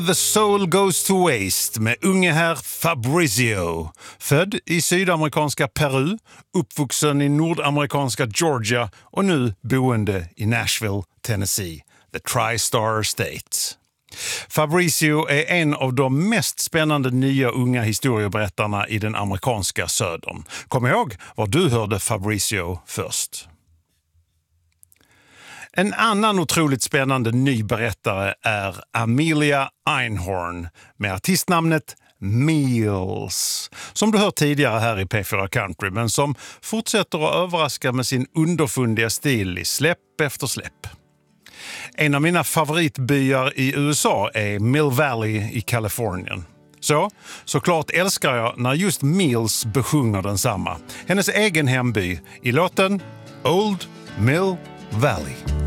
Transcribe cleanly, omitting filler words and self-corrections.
The Soul Goes to Waste med unge herr Fabrizio. Född i sydamerikanska Peru, uppvuxen i nordamerikanska Georgia och nu boende i Nashville, Tennessee, the Tri-Star State. Fabrizio är en av de mest spännande nya unga historieberättarna i den amerikanska södern. Kom ihåg var du hörde Fabrizio först. En annan otroligt spännande ny berättare är Amelia Einhorn med artistnamnet Meals, som du hört tidigare här i P4 Country, men som fortsätter att överraska med sin underfundiga stil i släpp efter släpp. En av mina favoritbyar i USA är Mill Valley i Kalifornien. Såklart älskar jag när just Meals besjunger densamma. Hennes egen hemby i låten Old Mill Valley.